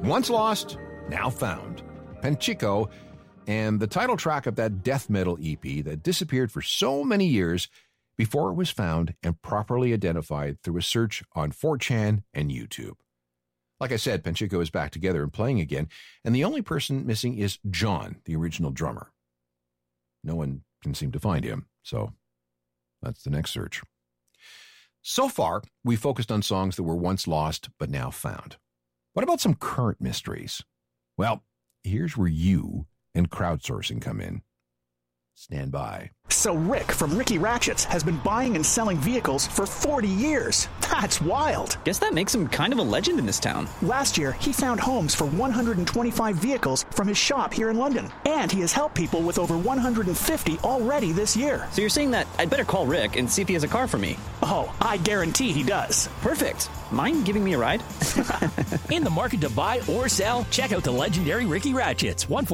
Once lost, now found. Penchico, and the title track of that death metal EP that disappeared for so many years before it was found and properly identified through a search on 4chan and YouTube. Like I said, Penchico is back together and playing again, and the only person missing is John, the original drummer. No one can seem to find him, so that's the next search. So far, we focused on songs that were once lost but now found. What about some current mysteries? Well, here's where you and crowdsourcing come in. Stand by. So Rick from Ricky Ratchets has been buying and selling vehicles for 40 years. That's wild. Guess that makes him kind of a legend in this town. Last year, he found homes for 125 vehicles from his shop here in London. And he has helped people with over 150 already this year. So you're saying that I'd better call Rick and see if he has a car for me? Oh, I guarantee he does. Perfect. Mind giving me a ride? In the market to buy or sell? Check out the legendary Ricky Ratchets.